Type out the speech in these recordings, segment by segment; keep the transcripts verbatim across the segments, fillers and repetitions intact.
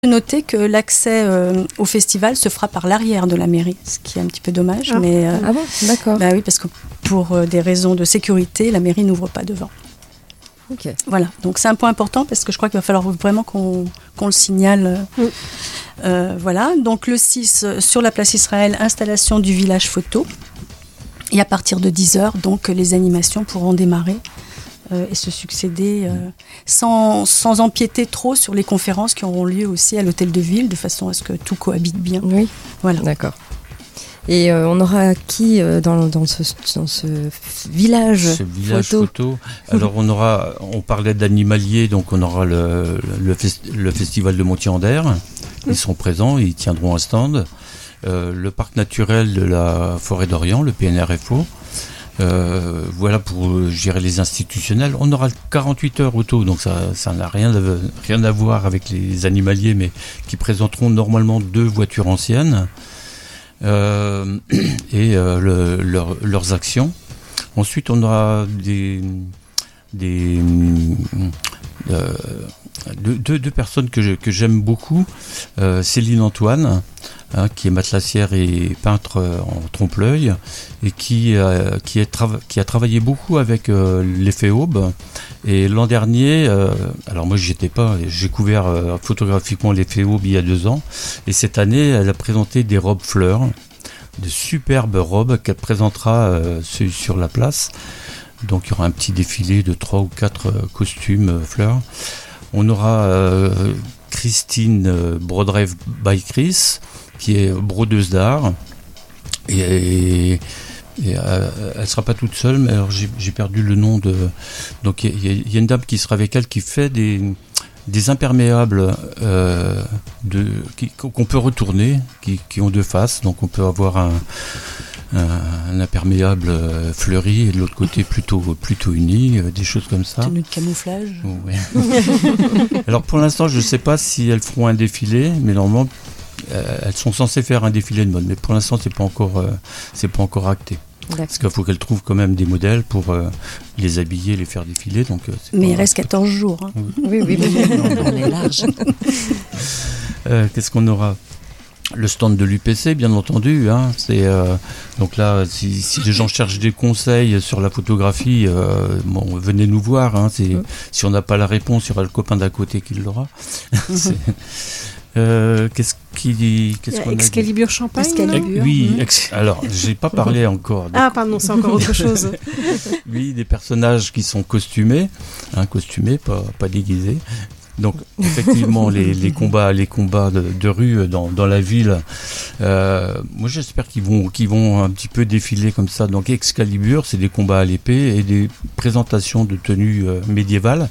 Noter que l'accès euh, au festival se fera par l'arrière de la mairie, ce qui est un petit peu dommage. Ah, mais, euh, ah bon, d'accord. Bah oui, parce que pour euh, des raisons de sécurité, la mairie n'ouvre pas devant. Ok. Voilà, donc c'est un point important parce que je crois qu'il va falloir vraiment qu'on, qu'on le signale. Mm. Euh, voilà, donc le six, euh, sur la place Israël, installation du village photo. Et à partir de dix heures, donc les animations pourront démarrer. Euh, et se succéder euh, sans, sans empiéter trop sur les conférences qui auront lieu aussi à l'hôtel de ville, de façon à ce que tout cohabite bien. Oui, voilà. D'accord. Et euh, on aura qui euh, dans, dans, ce, dans ce village, ce village photo, photo. Alors on aura, on parlait d'animalier, donc on aura le, le, fest, le festival de Montier-en-Der. Ils sont présents, ils tiendront un stand. Euh, le parc naturel de la Forêt d'Orient, le P N R F O. Euh, voilà pour gérer les institutionnels. On aura quarante-huit heures auto, donc ça, ça n'a rien, rien à voir avec les animaliers, mais qui présenteront normalement deux voitures anciennes euh, et euh, le, leur, leurs actions. Ensuite, on aura des, des euh, deux, deux, deux personnes que, je, que j'aime beaucoup. Euh, Céline Antoine, hein, qui est matelassière et peintre euh, en trompe-l'œil, et qui, euh, qui, est trava- qui a travaillé beaucoup avec euh, l'effet aube. Et l'an dernier, euh, alors moi j'y étais pas, j'ai couvert euh, photographiquement l'effet aube il y a deux ans, et cette année elle a présenté des robes fleurs, de superbes robes qu'elle présentera euh, sur la place. Donc il y aura un petit défilé de trois ou quatre euh, costumes euh, fleurs. On aura euh, Christine euh, Brodrev by Chris, qui est brodeuse d'art. Et, et, et euh, elle ne sera pas toute seule, mais alors j'ai, j'ai perdu le nom de... Donc il y, y a une dame qui sera avec elle qui fait des, des imperméables euh, de, qui, qu'on peut retourner, qui, qui ont deux faces. Donc on peut avoir un... un imperméable fleuri et de l'autre côté plutôt, plutôt uni, euh, des choses comme ça. Tenue de camouflage. Ouais. Alors pour l'instant, je ne sais pas si elles feront un défilé, mais normalement, euh, elles sont censées faire un défilé de mode. Mais pour l'instant, c'est pas encore, euh, c'est pas encore acté. D'accord. Parce qu'il faut qu'elles trouvent quand même des modèles pour euh, les habiller, les faire défiler. Donc, euh, c'est mais pas... il reste quatorze jours. Hein. Oui, oui, oui. On est large. Euh, qu'est-ce qu'on aura ? Le stand de l'U P C, bien entendu. Hein, c'est, euh, donc là, si, si les gens cherchent des conseils sur la photographie, euh, bon, venez nous voir. Hein, c'est, mm. Si on n'a pas la réponse, il y aura le copain d'à côté qui l'aura. c'est, euh, qu'est-ce qui, qu'est-ce qu'on a Excalibur Champagne. Excalibur. Oui, ex- alors, j'ai pas parlé encore. Donc, ah, pardon, c'est encore autre chose. oui, des personnages qui sont costumés, hein, costumés, pas, pas déguisés. Donc effectivement les, les combats les combats de, de rue dans, dans la ville, euh, moi j'espère qu'ils vont qu'ils vont un petit peu défiler comme ça. Donc Excalibur, c'est des combats à l'épée et des présentations de tenues euh, médiévales.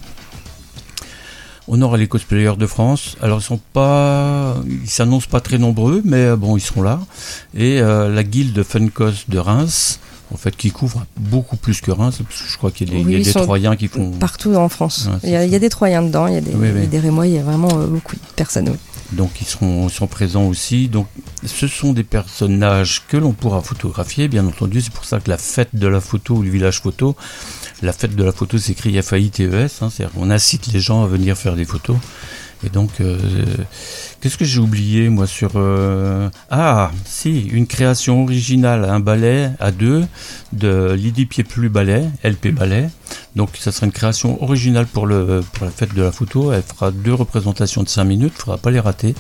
On aura les cosplayers de France. Alors ils sont pas, ils s'annoncent pas très nombreux, mais bon ils seront là. Et euh, la guilde Funkos de Reims. En fait, qui couvre beaucoup plus que Reims, parce que je crois qu'il y a des, oui, il y a des Troyens qui font... Partout en France. Ouais, il, y a, il y a des Troyens dedans, il y a des, oui, oui. il y a des Rémois, il y a vraiment euh, beaucoup de personnes. Oui. Donc ils seront, sont présents aussi. Donc ce sont des personnages que l'on pourra photographier, bien entendu. C'est pour ça que la fête de la photo ou le village photo, la fête de la photo s'écrit F A I T E S, hein, c'est-à-dire qu'on incite les gens à venir faire des photos. Et donc, euh, qu'est-ce que j'ai oublié, moi, sur... Euh... Ah, si, une création originale, un ballet à deux de Lydie Pieplu Ballet, L P Ballet. Donc, ça sera une création originale pour, le, pour la fête de la photo. Elle fera deux représentations de cinq minutes, il ne faudra pas les rater.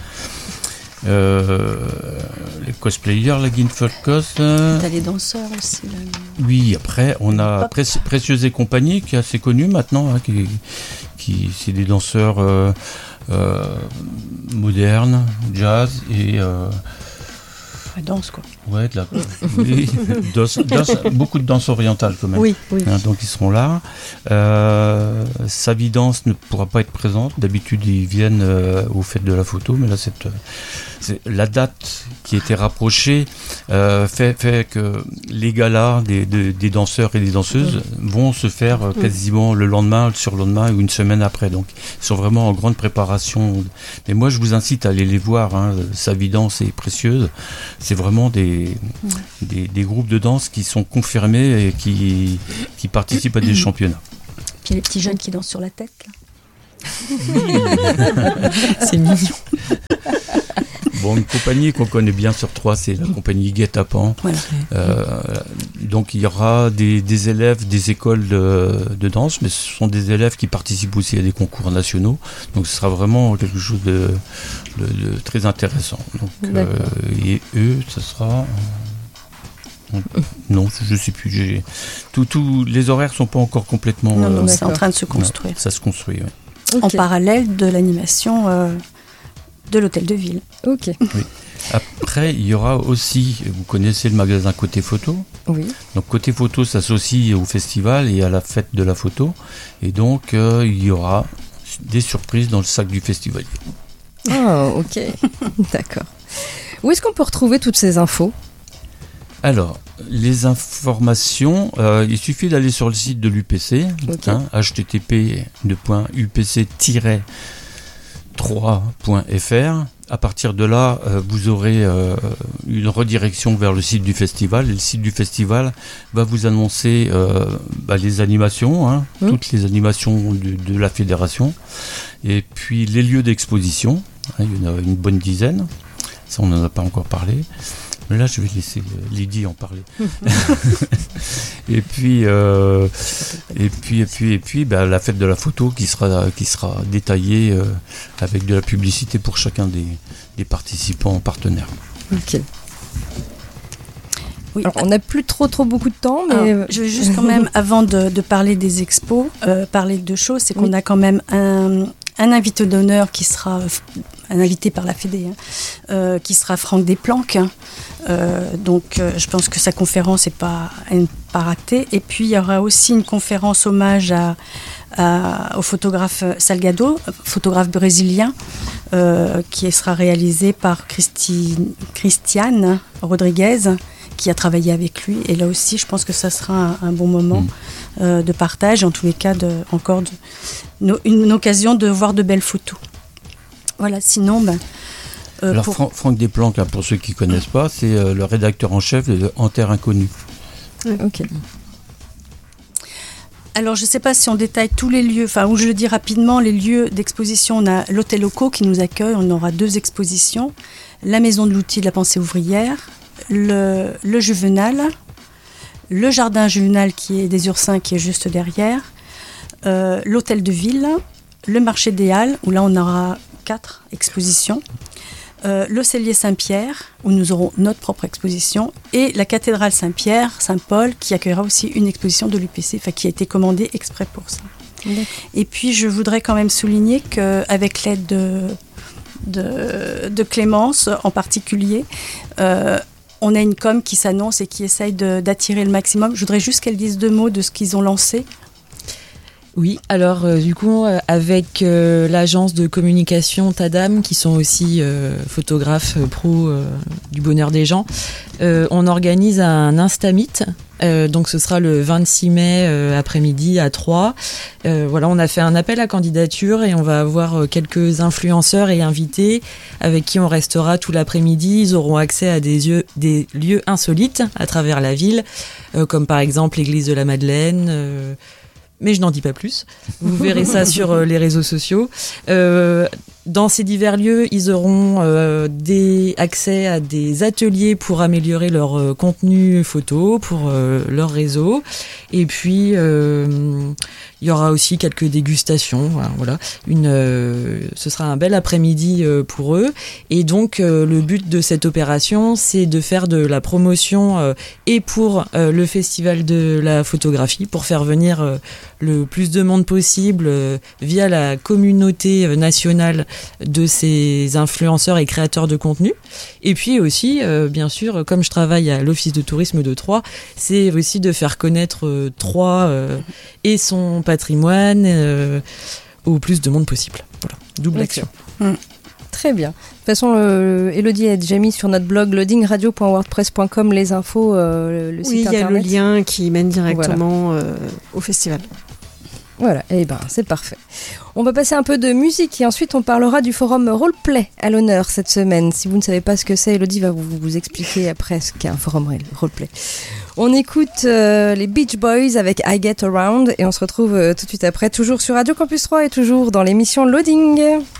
Euh, les cosplayers, la Guinfolkos. Euh... T'as les danseurs aussi. Là. Oui, après, on a Pré- Précieuse et compagnie, qui est assez connue maintenant, hein, qui, qui, c'est des danseurs... Euh, Euh, moderne, jazz et euh, la danse quoi. Ouais, de la oui, danse, danse, beaucoup de danse orientale quand même. Oui, oui. Hein, donc ils seront là. Euh, Savidance ne pourra pas être présente. D'habitude ils viennent euh, aux fêtes de la photo, mais là c'est, c'est la date qui était rapprochée euh, fait, fait que les galas des, des, des danseurs et des danseuses mmh. vont se faire euh, quasiment le lendemain, le surlendemain ou une semaine après. Donc ils sont vraiment en grande préparation. Mais moi je vous incite à aller les voir. Hein. Savidance et Précieuse, c'est vraiment des Mmh. Des, des groupes de danse qui sont confirmés et qui, qui participent à des championnats. Puis les petits jeunes qui dansent sur la tête là. C'est mignon. Bon, une compagnie qu'on connaît bien sur Troyes, c'est la compagnie Guet-Apens. Voilà. Euh, donc il y aura des, des élèves des écoles de, de danse, mais ce sont des élèves qui participent aussi à des concours nationaux. Donc ce sera vraiment quelque chose de, de, de très intéressant. Donc, euh, et eux, ce sera... Non, je ne sais plus. J'ai... Tout, tout, les horaires ne sont pas encore complètement... Non, non, euh, c'est en train de se construire. Non, ça se construit, oui. Okay. En parallèle de l'animation euh, de l'hôtel de ville. Ok. Oui. Après, il y aura aussi, vous connaissez le magasin Côté Photo. Oui. Donc Côté Photo s'associe au festival et à la fête de la photo. Et donc, euh, il y aura des surprises dans le sac du festivalier. Ah, ok. D'accord. Où est-ce qu'on peut retrouver toutes ces infos ? Alors, les informations, euh, il suffit d'aller sur le site de l'U P C, okay. hein, h t t p deux points u p c tiret trois point f r. À partir de là, euh, vous aurez euh, une redirection vers le site du festival. Et le site du festival va vous annoncer euh, bah, les animations, hein, mmh. toutes les animations de, de la fédération, et puis les lieux d'exposition. Hein, il y en a une bonne dizaine. Ça, on n'en a pas encore parlé. Mais là, je vais laisser Lydie en parler. et puis, euh, et puis, et puis, et puis, bah, la fête de la photo qui sera, qui sera détaillée euh, avec de la publicité pour chacun des, des participants partenaires. Ok. Oui. Alors, on n'a plus trop, trop beaucoup de temps, mais alors, je veux juste quand même, avant de, de parler des expos, euh, parler de deux choses. C'est qu'on oui. a quand même un, un invité d'honneur qui sera un invité par la Fédé, hein, euh, qui sera Franck Desplanques. Hein. Euh, donc, euh, je pense que sa conférence n'est pas, pas ratée. Et puis, il y aura aussi une conférence hommage à, à, au photographe Salgado, photographe brésilien, euh, qui sera réalisée par Christi, Christiane Rodriguez, qui a travaillé avec lui. Et là aussi, je pense que ça sera un, un bon moment mmh. euh, de partage, en tous les cas, de, encore de, no, une, une occasion de voir de belles photos. Voilà, sinon... Ben, euh, Alors, pour... Fran- Franck Desplanques, là, pour ceux qui ne connaissent pas, c'est euh, le rédacteur en chef de En Terre Inconnue. Ok. Alors, je ne sais pas si on détaille tous les lieux, enfin, ou je le dis rapidement, les lieux d'exposition. On a l'Hôtel Loco qui nous accueille, on aura deux expositions. La Maison de l'Outil de la Pensée Ouvrière, le, le Juvenal, le Jardin Juvenal qui est des Ursins, qui est juste derrière, euh, l'Hôtel de Ville, le Marché des Halles, où là on aura quatre expositions, euh, le Cellier Saint-Pierre, où nous aurons notre propre exposition, et la Cathédrale Saint-Pierre, Saint-Paul, qui accueillera aussi une exposition de l'U P C, enfin, qui a été commandée exprès pour ça. D'accord. Et puis je voudrais quand même souligner qu'avec l'aide de, de, de Clémence en particulier, euh, on a une com qui s'annonce et qui essaye de, d'attirer le maximum. Je voudrais juste qu'elle dise deux mots de ce qu'ils ont lancé. Oui, alors euh, du coup, euh, avec euh, l'agence de communication Tadam, qui sont aussi euh, photographes euh, pro euh, du bonheur des gens, euh, on organise un Instamit. Euh, donc ce sera le vingt-six mai euh, après-midi à Troyes. Euh, voilà, on a fait un appel à candidature et on va avoir euh, quelques influenceurs et invités avec qui on restera tout l'après-midi. Ils auront accès à des, yeux, des lieux insolites à travers la ville, euh, comme par exemple l'église de la Madeleine. Euh, mais je n'en dis pas plus. Vous verrez ça sur euh, les réseaux sociaux. Euh, dans ces divers lieux, ils auront euh, des accès à des ateliers pour améliorer leur euh, contenu photo, pour euh, leur réseau. Et puis, euh, il y aura aussi quelques dégustations. Voilà, voilà. Une, euh, ce sera un bel après-midi euh, pour eux. Et donc, euh, le but de cette opération, c'est de faire de la promotion euh, et pour euh, le festival de la photographie, pour faire venir euh, le plus de monde possible euh, via la communauté euh, nationale de ces influenceurs et créateurs de contenu. Et puis aussi, euh, bien sûr, comme je travaille à l'Office de tourisme de Troyes, c'est aussi de faire connaître euh, Troyes euh, et son patrimoine euh, au plus de monde possible. Voilà, double action. Mmh. Très bien. De toute façon, euh, Elodie a déjà mis sur notre blog loading radio point wordpress point com les infos, euh, le, le oui, site internet. Oui, il y a le lien qui mène directement voilà. euh, au festival. Voilà, et eh ben c'est parfait. On va passer un peu de musique et ensuite on parlera du forum Roleplay à l'honneur cette semaine. Si vous ne savez pas ce que c'est, Elodie va vous, vous expliquer après ce qu'est un forum Roleplay. On écoute euh, les Beach Boys avec I Get Around et on se retrouve euh, tout de suite après, toujours sur Radio Campus Troyes et toujours dans l'émission Loading.